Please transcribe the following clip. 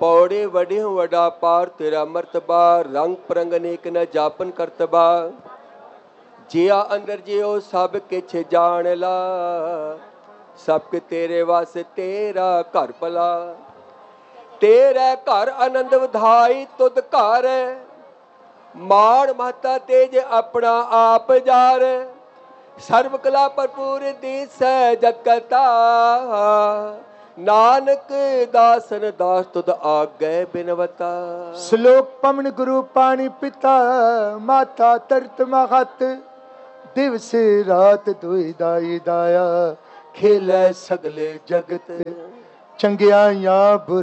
पौड़े वढ़ियो वड़ा पार तेरा मर्तबा, रंग परंग अनेक न जापन करतबा। जिया अंदर जियो सब किछ जान ला, सब के तेरे वास तेरा घर भला। तेरे घर आनंद वधाई तुद घर, मान महता तेज अपना आप जार। सर्व कला भरपूर दिसै जगता, नानक दासन दास तुद आगे बिनवता। श्लोक पवन गुरु पानी पिता, माता तरत महत। दिवस रात दुई दाई दाया, खेलै सगले जगत। चंगियाइयां